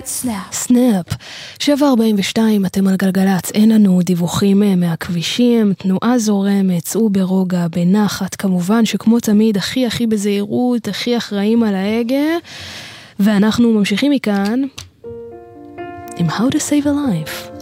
סנאפ. 7:42, אתם על גלגלץ, אין לנו דיווחים מהכבישים, תנועה זורמת, צאו ברוגע, בנחת, כמובן שכמו תמיד, הכי בזהירות, הכי אחראים על ההגה, ואנחנו ממשיכים מכאן עם How to Save a Life.